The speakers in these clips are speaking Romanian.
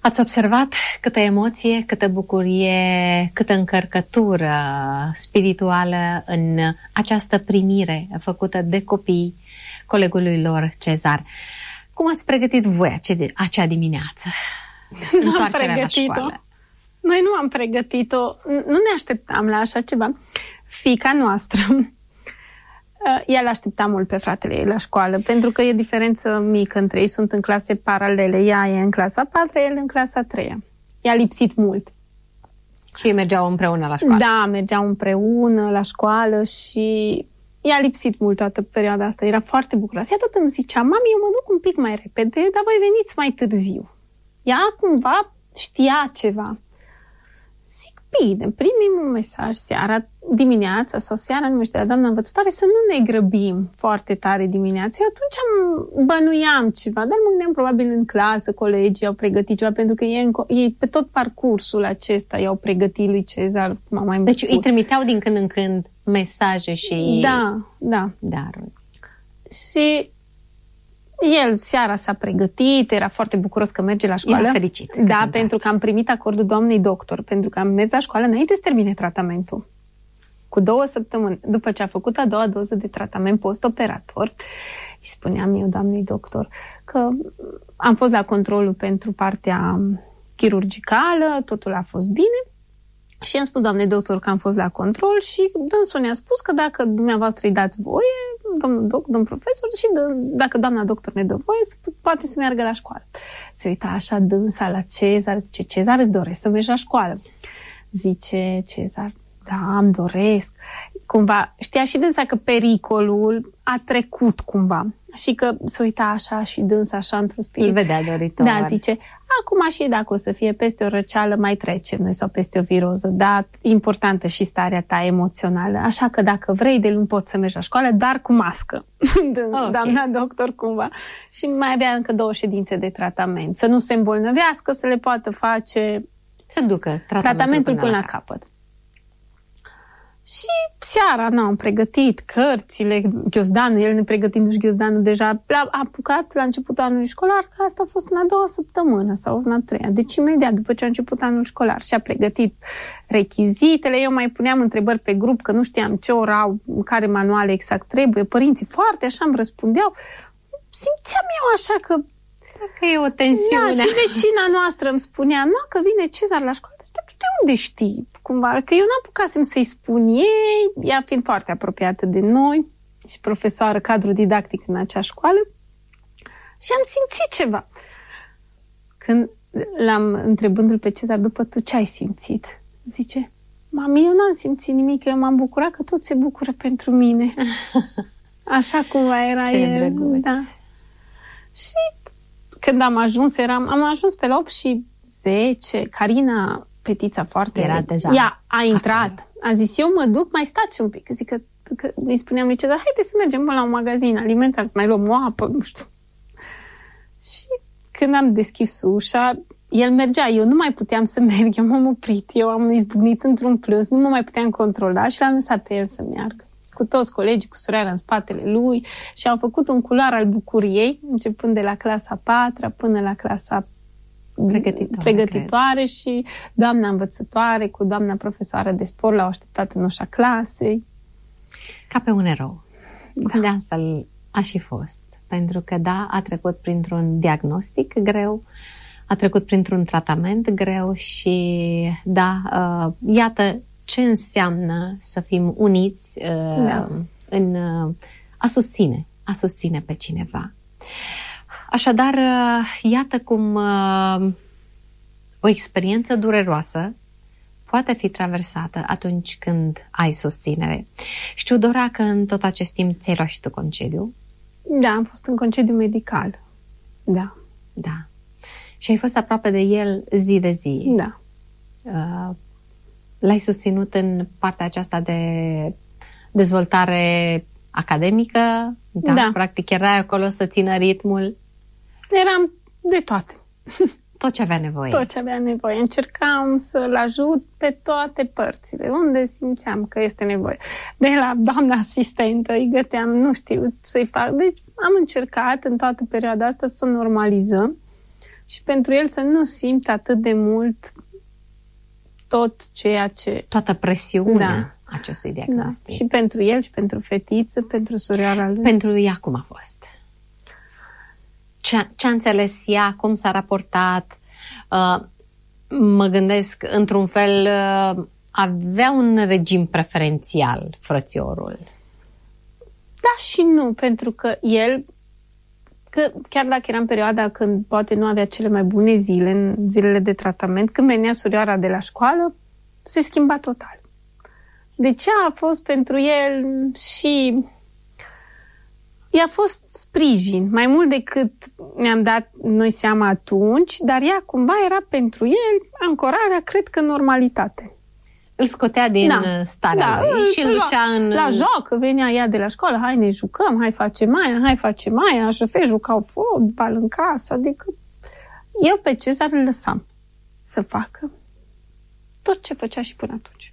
Ați observat câtă emoție, câtă bucurie, câtă încărcătură spirituală în această primire făcută de copii colegului lor Cezar. Cum ați pregătit voi acea dimineață? Întoarcerea la școală. Noi nu am pregătit-o, nu ne așteptam la așa ceva. Fiica noastră, ea l-aștepta mult pe fratele ei la școală, pentru că e diferență mică între ei, sunt în clase paralele. Ea e în clasa 4, el în clasa 3. I-a lipsit mult. Și ei mergeau împreună la școală. Da, mergeau împreună la școală și i-a lipsit mult toată perioada asta. Era foarte bucuroasă. Ea tot îmi zicea: mami, eu mă duc un pic mai repede, dar voi veniți mai târziu. Ea cumva știa ceva. Zic, bine, primim un mesaj dimineața sau seara, nu mai știu, la doamna învățătoare, să nu ne grăbim foarte tare dimineața. Eu atunci bănuiam ceva, dar mă gândeam probabil în clasă, colegii au pregătit ceva, pentru că ei pe tot parcursul acesta i-au pregătit lui Cezar, cum am mai spus. Deci îi trimiteau din când în când mesaje și... Da. daruri. Și el seara s-a pregătit, era foarte bucuros că merge la școală. Era fericit. Da, pentru că am primit acordul doamnei doctor, pentru că am mers la școală înainte să termine tratamentul. Cu 2 săptămâni, după ce a făcut a doua doză de tratament post-operator, îi spuneam eu doamnei doctor că am fost la controlul pentru partea chirurgicală, totul a fost bine. Și am spus doamnei doctor că am fost la control și dânsul ne-a spus că dacă dumneavoastră îi dați voie, domnul profesor, și dacă doamna doctor ne dă voie, poate să meargă la școală. Se uita așa dânsa la Cezar, zice: Cezar, îți doresc să mergi la școală? Zice Cezar: da, îmi doresc. Cumva știa și dânsa că pericolul a trecut cumva. Și că se uita așa și dânsa așa într-un spirit. Îl vedea doritor. Da, zice: acum și dacă o să fie peste o răceală, mai trecem noi, sau peste o viroză, dar importantă și starea ta emoțională. Așa că dacă vrei, de luni poți să mergi la școală, dar cu mască. Okay. Doamna doctor cumva. Și mai avea încă 2 ședințe de tratament. Să nu se îmbolnăvească, să le poată face... Să ducă tratamentul până la capăt. Și seara am pregătit cărțile, ghiozdanul, el ne pregătindu-și ghiozdanul deja, a apucat la începutul anului școlar, că asta a fost în a 2-a săptămână sau în a 3-a, deci imediat după ce a început anul școlar, și a pregătit rechizitele. Eu mai puneam întrebări pe grup, că nu știam ce ora, care manuale exact trebuie, părinții foarte așa îmi răspundeau. Simțeam eu așa că e o tensiune. Da, și vecina noastră îmi spunea: nu, că vine Cezar la școală. Tu de unde știi? Cumva, că eu n-am apucasem să-i spun ei, ea fiind foarte apropiată de noi și profesoară, cadru didactic în acea școală, și am simțit ceva. Când l-am întrebându-l pe Cezar: după tu ce ai simțit? Zice: mami, eu n-am simțit nimic, eu m-am bucurat că tot se bucură pentru mine. Așa cumva era el. Da. Și când am ajuns, am ajuns pe la 8:10, Carina, fetița foarte... Era deja. Ea a intrat. A zis: eu mă duc, mai stați un pic. Zic că îi spuneam lui Cezar: haide să mergem până la un magazin alimentar, mai luăm o apă, nu știu. Și când am deschis ușa, el mergea, eu nu mai puteam să merg, eu m-am oprit, eu am izbucnit într-un plâns, nu mă mai puteam controla și l-am lăsat pe el să meargă. Cu toți colegii, cu suroarea în spatele lui, și am făcut un culoar al bucuriei, începând de la clasa 4 până la clasa pregătitoare și doamna învățătoare cu doamna profesoară de sport l-au așteptat în ușa clasei. Ca pe un erou. Da. De altfel a și fost. Pentru că, da, a trecut printr-un diagnostic greu, a trecut printr-un tratament greu și, da, iată ce înseamnă să fim uniți în a susține pe cineva. Așadar, iată cum o experiență dureroasă poate fi traversată atunci când ai susținere. Știu, Dora, că în tot acest timp ți-ai luat și tu concediu. Da, am fost în concediu medical. Da. Da. Și ai fost aproape de el zi de zi. Da. L-ai susținut în partea aceasta de dezvoltare academică? Da. Practic erai acolo să țină ritmul? Eram de toate. Tot ce avea nevoie. Tot ce avea nevoie. Încercam să-l ajut pe toate părțile, unde simțeam că este nevoie. De la doamna asistentă îi găteam, nu știu să-i fac. Deci am încercat în toată perioada asta să normalizăm Și pentru el să nu simtă atât de mult tot ceea ce... Toată presiunea acestui diagnostic. Da. Și pentru el, și pentru fetiță, pentru surioara lui. Pentru ea cum a fost? Ce a înțeles ea? Cum s-a raportat? Mă gândesc, într-un fel, avea un regim preferențial frățiorul. Da și nu, pentru că el, chiar dacă era în perioada când poate nu avea cele mai bune zile, în zilele de tratament, când venea surioara de la școală, se schimba total. Deci a fost pentru el și i-a fost sprijin, mai mult decât ne-am dat noi seama atunci, dar ea cumva era pentru el ancorarea, cred că, în normalitate. Îl scotea din starea lui și îl ducea în... La joc, venea ea de la școală, hai ne jucăm, hai facem aia, și se jucau fotbal în casă, adică eu pe Cezar îl lăsam să facă tot ce făcea și până atunci.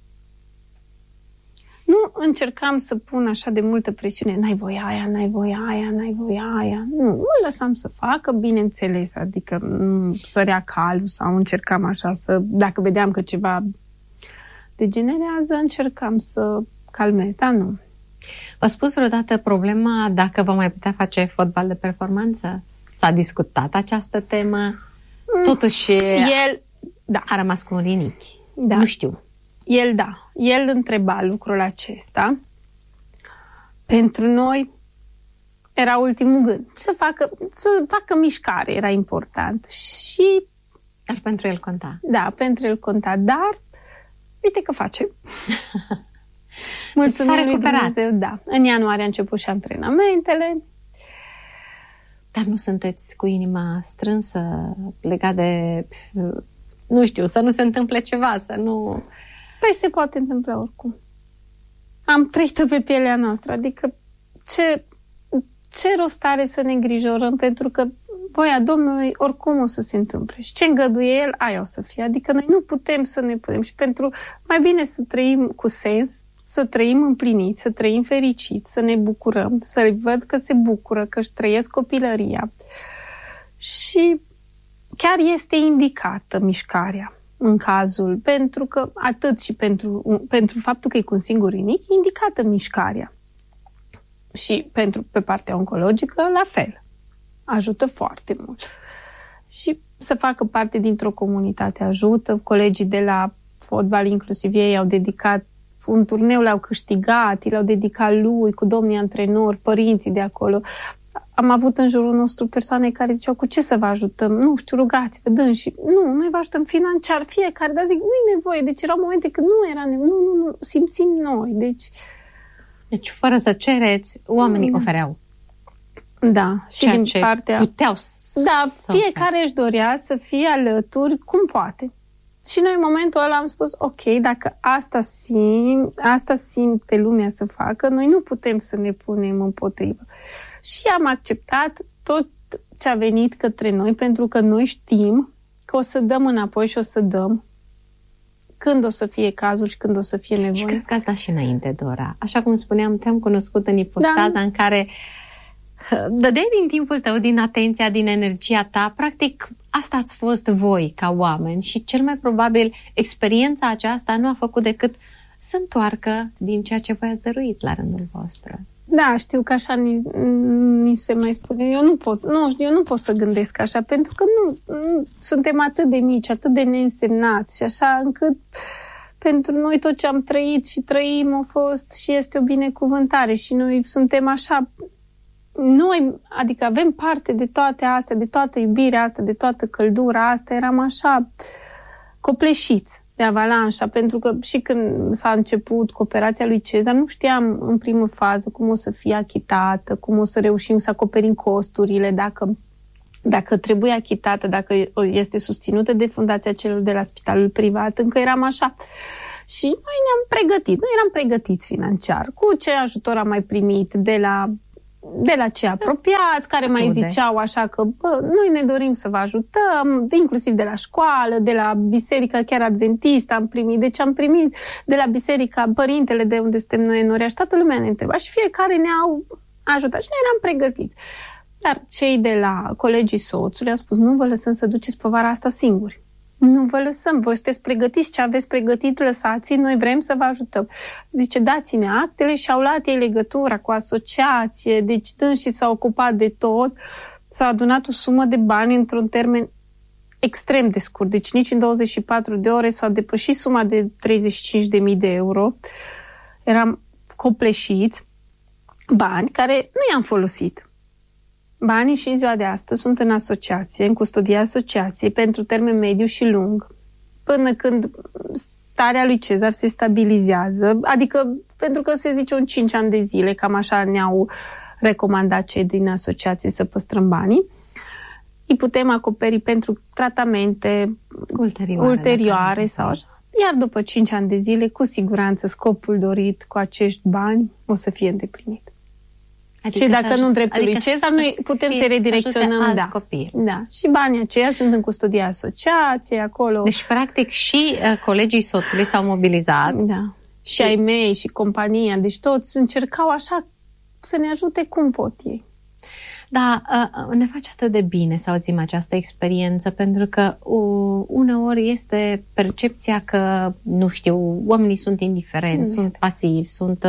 Nu încercam să pun așa de multă presiune, n-ai voie aia. Nu, îl lăsam să facă, bineînțeles, adică sărea calul sau încercam așa să, dacă vedeam că ceva degenerează, încercam să calmez, dar nu. V-a spus vreodată problema dacă va mai putea face fotbal de performanță? S-a discutat această temă? Totuși el a rămas cu un rinichi. Da. Nu știu. El întreba lucrul acesta. Pentru noi era ultimul gând. Să facă mișcare era important. Dar pentru el conta. Da, pentru el conta. Dar uite că face. Mulțumim lui Dumnezeu, da. În ianuarie a început și antrenamentele. Dar nu sunteți cu inima strânsă legat de, nu știu, să nu se întâmple ceva, să nu... Păi se poate întâmpla oricum. Am trăit-o pe pielea noastră, adică ce rost are să ne îngrijorăm, pentru că voia Domnului oricum o să se întâmple. Și ce îngăduie El, aia o să fie. Adică noi nu putem să ne putem. Și pentru mai bine să trăim cu sens, să trăim împliniți, să trăim fericiți, să ne bucurăm, să-i văd că se bucură, că își trăiesc copilăria. Și chiar este indicată mișcarea în cazul, pentru că atât și pentru faptul că e cu un singur rinichi, e indicată mișcarea. Și pe partea oncologică, la fel. Ajută foarte mult. Și să facă parte dintr-o comunitate ajută. Colegii de la fotbal, inclusiv ei, au dedicat un turneu, l-au câștigat, l-au dedicat lui, cu domnii antrenori, părinții de acolo. Am avut în jurul nostru persoane care ziceau, cu ce să vă ajutăm? Nu știu, rugați-vă, dânsi. Nu, noi vă ajutăm financiar, fiecare, dar zic, nu-i nevoie. Deci erau momente când nu era nevoie. Nu, simțim noi. Deci, fără să cereți, oamenii ofereau. Da, și din partea... puteau fiecare își dorea să fie alături cum poate. Și noi în momentul ăla am spus, ok, dacă asta simte lumea să facă, noi nu putem să ne punem împotrivă. Și am acceptat tot ce a venit către noi, pentru că noi știm că o să dăm înapoi și o să dăm când o să fie cazul și când o să fie nevoie. Și cred că ați dat și înainte, Dora. Așa cum spuneam, te-am cunoscut în ipostaza în care dădeai din timpul tău, din atenția, din energia ta. Practic, asta ați fost voi ca oameni și cel mai probabil experiența aceasta nu a făcut decât să întoarcă din ceea ce voi ați dăruit la rândul vostru. Da, știu că așa ni se mai spune. Eu nu pot să gândesc așa, pentru că nu suntem atât de mici, atât de neînsemnați și așa încât pentru noi tot ce am trăit și trăim a fost și este o binecuvântare și noi suntem așa, adică avem parte de toate astea, de toată iubirea asta, de toată căldura asta, eram așa copleșiți de avalanșa, pentru că și când s-a început cu operația lui Cezar, nu știam în primă fază cum o să fie achitată, cum o să reușim să acoperim costurile, dacă trebuie achitată, dacă este susținută de fundația celor de la spitalul privat, încă eram așa. Și noi ne-am pregătit, noi eram pregătiți financiar, cu ce ajutor am mai primit de la cei apropiați, care mai ziceau așa că noi ne dorim să vă ajutăm, inclusiv de la școală, de la biserica chiar adventistă am primit. Deci am primit de la biserica Părintele, de unde suntem noi în Oreaș, toată lumea ne întreba și fiecare ne-au ajutat și noi eram pregătiți. Dar cei de la colegii soțului au spus, nu vă lăsăm să duceți povara asta singuri. Nu vă lăsăm, voi sunteți pregătiți, ce aveți pregătit, lăsați, noi vrem să vă ajutăm. Zice, dați-ne actele și au luat ei legătura cu asociație, deci dânsii s-au ocupat de tot, s-a adunat o sumă de bani într-un termen extrem de scurt, deci nici în 24 de ore s-a depășit suma de 35.000 de euro. Eram copleșiți, bani care nu i-am folosit. Banii și în ziua de astăzi sunt în asociație, în custodia asociației, pentru termen mediu și lung, până când starea lui Cezar se stabilizează, adică pentru că se zice un 5 ani de zile, cam așa ne-au recomandat cei din asociație să păstrăm banii. Îi putem acoperi pentru tratamente ulterioare sau așa. Iar după 5 ani de zile, cu siguranță, scopul dorit cu acești bani o să fie îndeplinit. Adică și dacă nu în dreptul lui Cezar, noi putem să redirecționăm. Da. Copil. Da. Și banii aceia sunt în custodia asociației, acolo. Deci, practic, și colegii soțului s-au mobilizat. Da. Și ai mei și compania. Deci toți încercau așa să ne ajute cum pot ei. Da, ne face atât de bine să auzim această experiență, pentru că uneori este percepția că, nu știu, oamenii sunt indiferenți, sunt pasivi, sunt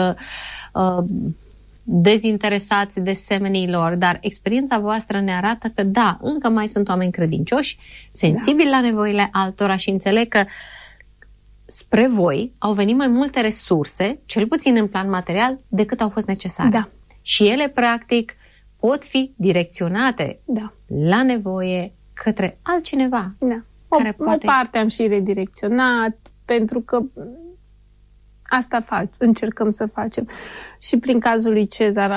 dezinteresați de semenii lor, dar experiența voastră ne arată că da, încă mai sunt oameni credincioși, sensibili la nevoile altora și înțeleg că spre voi au venit mai multe resurse, cel puțin în plan material, decât au fost necesare. Da. Și ele, practic, pot fi direcționate la nevoie către altcineva. Da. O parte am și redirecționat, pentru că asta încercăm să facem. Și prin cazul lui Cezar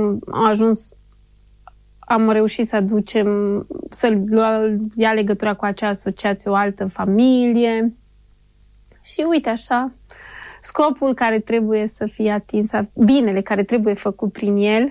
am reușit să aducem, să ia legătura cu acea asociație o altă familie. Și uite așa, scopul care trebuie să fie atins, binele care trebuie făcut prin el,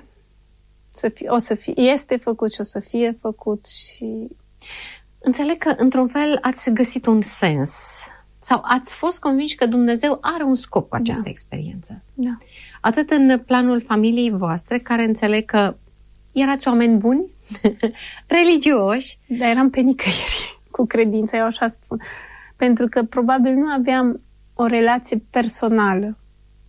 este făcut și o să fie făcut. Și înțeleg că, într-un fel, ați găsit un sens sau ați fost convinși că Dumnezeu are un scop cu această experiență. Da. Atât în planul familiei voastre, care înțeleg că erați oameni buni, religioși. Dar eram pe nicăieri cu credința, eu așa spun. Pentru că probabil nu aveam o relație personală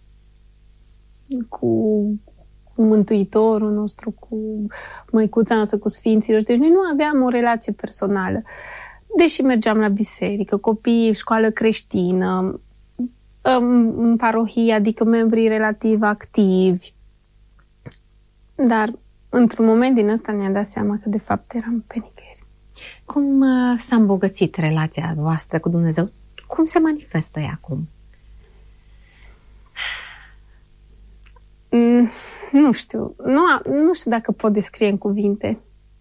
cu Mântuitorul nostru, cu Măicuța noastră, cu Sfinților. Deci noi nu aveam o relație personală. Deși mergeam la biserică, copiii, școală creștină, în parohie, adică membrii relativ activi. Dar într-un moment din ăsta ne-am dat seama că de fapt eram pe nicăieri. Cum s-a îmbogățit relația voastră cu Dumnezeu? Cum se manifestă ea acum? Nu știu. Nu știu dacă pot descrie în cuvinte.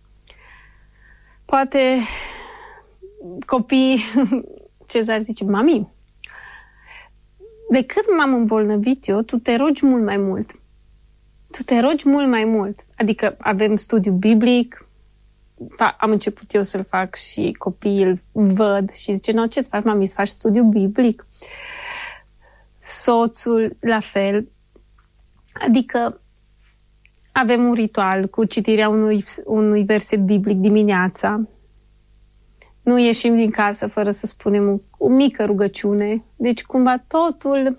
Poate copiii, Cezar zice, mami, de cât m-am îmbolnăvit eu, tu te rogi mult mai mult. Tu te rogi mult mai mult. Adică avem studiu biblic, am început eu să-l fac și copiii îl văd și zice, no, ce-ți faci, mami, să faci studiu biblic? Soțul, la fel. Adică avem un ritual cu citirea unui verset biblic dimineața. Nu ieșim din casă fără să spunem o mică rugăciune. Deci cumva totul,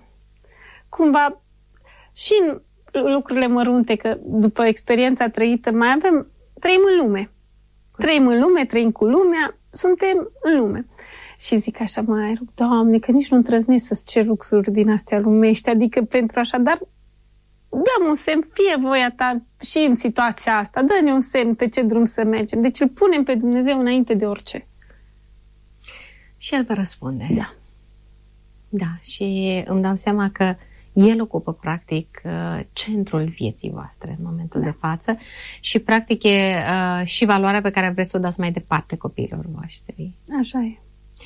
și în lucrurile mărunte, că după experiența trăită trăim în lume. Trăim în lume, trăim cu lumea, suntem în lume. Și zic așa, mai rog, Doamne, că nici nu îndrăznesc să-ți cer lucruri din astea lumești, adică pentru așa, dar dă-mi un semn, fie voia ta și în situația asta, dă-ne un semn pe ce drum să mergem. Deci îl punem pe Dumnezeu înainte de orice. Și El vă răspunde. Da. Da, și îmi dau seama că El ocupă, practic, centrul vieții voastre în momentul de față și, practic, e și valoarea pe care vreți să o dați mai departe copiilor voștri. Așa e.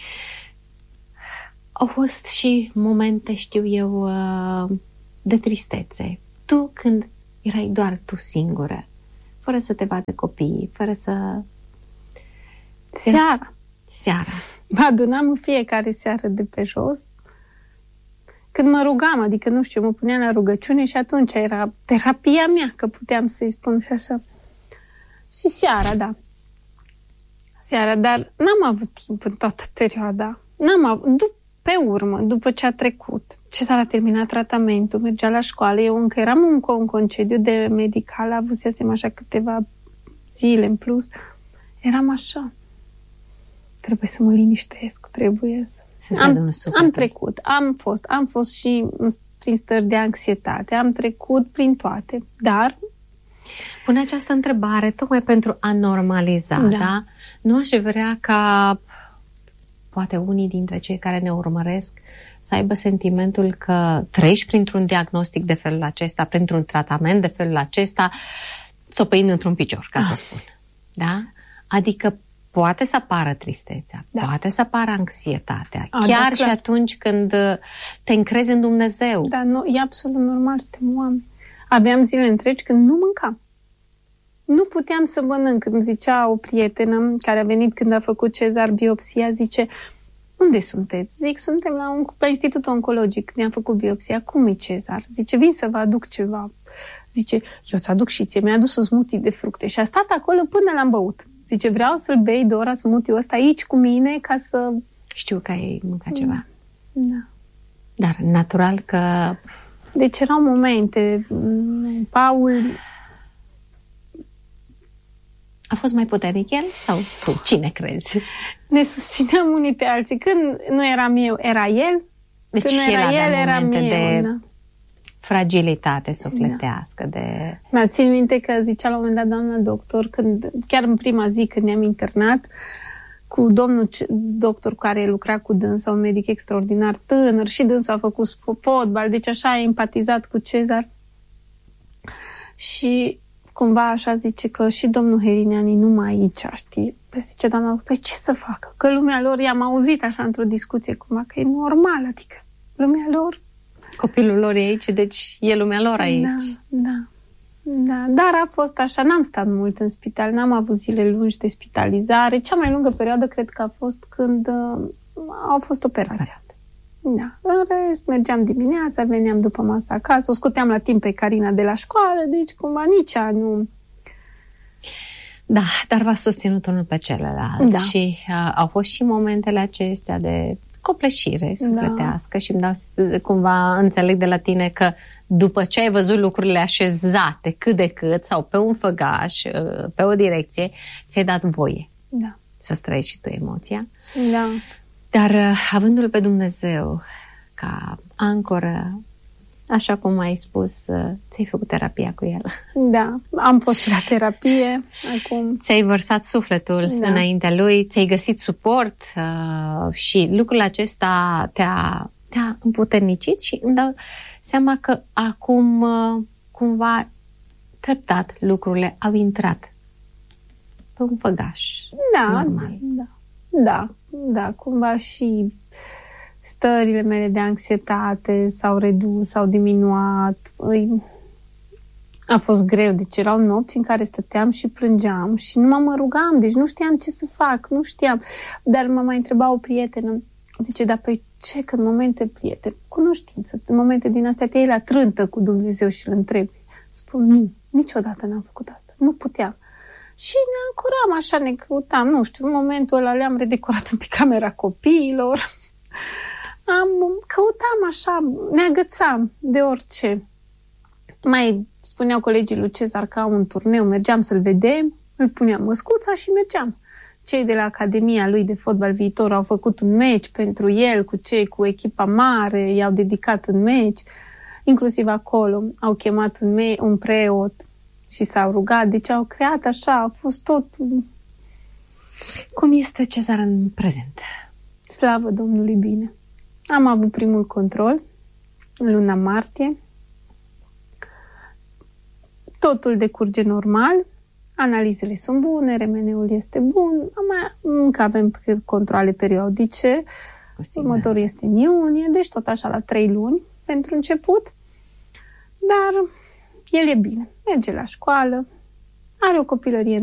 Au fost și momente, știu eu, de tristețe. Tu când erai doar tu singură, fără să te vadă copiii, fără să... Seara. Mă adunam în fiecare seară de pe jos. Când mă rugam, adică, nu știu, mă puneam la rugăciune și atunci era terapia mea, că puteam să-i spun și așa. Și seara, da. Seara, dar n-am avut timp în toată perioada. Pe urmă, după ce a trecut, Cezar a terminat tratamentul, mergea la școală, eu încă eram în concediu de medical, avusesem așa câteva zile în plus. Eram așa. Trebuie să mă liniștesc, trebuie să... Am trecut, am fost și prin stări de anxietate, am trecut prin toate, dar... Pun această întrebare tocmai pentru a normaliza, da? Nu aș vrea ca poate unii dintre cei care ne urmăresc să aibă sentimentul că treci printr-un diagnostic de felul acesta, printr-un tratament de felul acesta, țopăind într-un picior, ca să spun. Da? Adică poate să apară tristețea, poate să apară anxietatea, chiar și atunci când te încrezi în Dumnezeu. Da, e absolut normal, suntem oameni. Aveam zile întregi când nu mâncam. Nu puteam să mănânc. Îmi zicea o prietenă care a venit când a făcut Cezar biopsia, zice, unde sunteți? Zic, suntem la Institutul Oncologic. Ne-am făcut biopsia. Cum e Cezar? Zice, vin să vă aduc ceva. Zice, eu ți aduc și ție. Mi-a adus un smoothie de fructe și a stat acolo până l-am băut. Zice, vreau să-l bei, Dora, smoothie-ul ăsta aici cu mine ca să... Știu că ai mâncat ceva. Da. Dar natural că... Deci erau momente. Paul... A fost mai puternic el sau tu? Cine crezi? Ne susțineam unii pe alții. Când nu eram eu, era el. Deci când el era el, era momente mie. de fragilitate sufletească. De... Da, țin minte că zicea la un moment dat doamna doctor, chiar în prima zi când ne-am internat, cu domnul doctor care lucra cu dânsa, un medic extraordinar, tânăr, și dânsul a făcut fotbal, deci așa a empatizat cu Cezar. Și cumva așa zice că și domnul Herineani numai aici, știi? Păi zice doamna, păi ce să facă? Că lumea lor, i-am auzit așa într-o discuție, cumva, că e normal, adică lumea lor... Copilul lor e aici, deci e lumea lor aici. Da, dar a fost așa, n-am stat mult în spital, n-am avut zile lungi de spitalizare. Cea mai lungă perioadă cred că a fost când au fost operația. Da, în rest mergeam dimineața, veneam după masă acasă, o scoteam la timp pe Carina de la școală, deci cumva nici ea nu... Da, dar v-a susținut unul pe celălalt și au fost și momentele acestea de copleșire sufletească și îmi dau, cumva înțeleg de la tine că după ce ai văzut lucrurile așezate cât de cât sau pe un făgaș, pe o direcție, ți-ai dat voie să trăiești și tu emoția. Da. Dar avându-L pe Dumnezeu ca ancoră, așa cum ai spus, ți-ai făcut terapia cu El. Da, am fost și la terapie acum. Ți-ai vărsat sufletul înaintea Lui, ți-ai găsit suport și lucrul acesta te-a împuternicit și îmi dau seama că acum cumva treptat lucrurile au intrat pe un făgaș normal. Da, cumva și stările mele de anxietate s-au redus, s-au diminuat. A fost greu, deci erau nopți în care stăteam și plângeam și nu mă rugam, deci nu știam ce să fac, nu știam. Dar mă mai întreba o prietenă, zice, dar păi ce, că în momente, prieteni, cunoștință, în momente din astea te iei la trântă cu Dumnezeu și îl întrebi. Spun, nu, niciodată n-am făcut asta, nu puteam. Și ne ancoram așa, ne căutam, nu știu, în momentul ăla le-am redecorat un pic camera copiilor. Căutam așa, ne agățam de orice. Mai spuneau colegii lui Cezar că au un turneu, mergeam să-l vedem, îl puneam măscuța și mergeam. Cei de la Academia lui de fotbal viitor au făcut un meci pentru el, cu echipa mare, i-au dedicat un meci. Inclusiv acolo au chemat un preot și s-au rugat, deci au creat așa, a fost tot... Cum este Cezar în prezent? Slavă Domnului, bine. Am avut primul control în luna martie. Totul decurge normal, analizele sunt bune, remeneul este bun, încă avem controale periodice, următorul este în iunie, deci tot așa la 3 luni pentru început, dar el e bine, merge la școală, are o copilărie